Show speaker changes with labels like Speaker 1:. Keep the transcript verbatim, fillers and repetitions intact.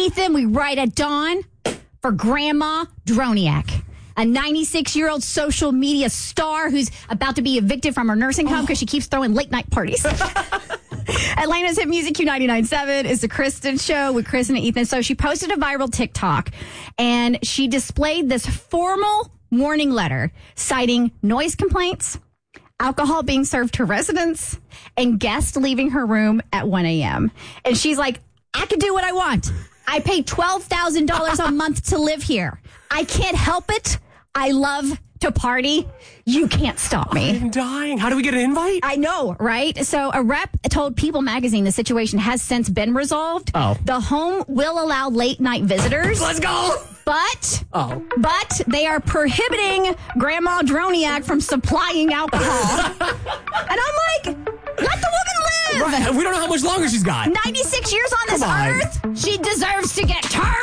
Speaker 1: Ethan, we write at dawn for Grandma Droniak, a ninety-six-year-old social media star who's about to be evicted from her nursing home because oh. she keeps throwing late-night parties. Atlanta's hit music Q ninety-nine point seven is the Kristen Show with Kristen and Ethan. So she posted a viral TikTok, and she displayed this formal warning letter citing noise complaints, alcohol being served to residents, and guests leaving her room at one a.m. And she's like, I can do what I want. I pay twelve thousand dollars a month to live here. I can't help it. I love to party. You can't stop me.
Speaker 2: I'm dying. How do we get an invite?
Speaker 1: I know, right? So a rep told People magazine the situation has since been resolved.
Speaker 2: Oh.
Speaker 1: The home will allow late night visitors.
Speaker 2: Let's go.
Speaker 1: But,
Speaker 2: oh.
Speaker 1: but they are prohibiting Grandma Droniak from supplying alcohol. And I'm like, let the woman live.
Speaker 2: Right. We don't know how much longer she's got.
Speaker 1: ninety-six years on this
Speaker 2: Come on.
Speaker 1: earth. She deserves to get turned.